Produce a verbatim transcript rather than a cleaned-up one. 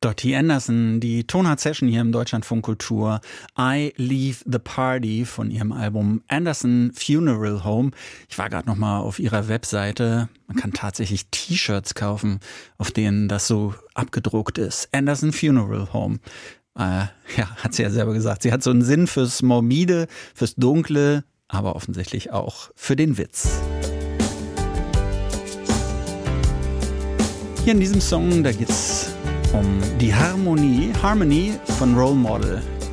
Dottie Anderson, die Tonart-Session hier im Deutschlandfunk Kultur. I Leave the Party von ihrem Album Anderson Funeral Home. Ich war gerade noch mal auf ihrer Webseite. Man kann tatsächlich T-Shirts kaufen, auf denen das so abgedruckt ist. Anderson Funeral Home. Äh, ja, hat sie ja selber gesagt. Sie hat so einen Sinn fürs Morbide, fürs Dunkle, aber offensichtlich auch für den Witz. Hier in diesem Song, da geht's um die Harmonie, Harmony von Role Model.